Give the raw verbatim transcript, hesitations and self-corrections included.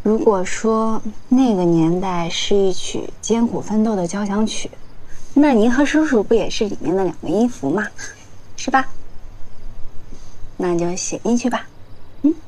如果说那个年代是一曲艰苦奋斗的交响曲，那您和叔叔不也是里面的两个音符吗？是吧？那就写进去吧。嗯。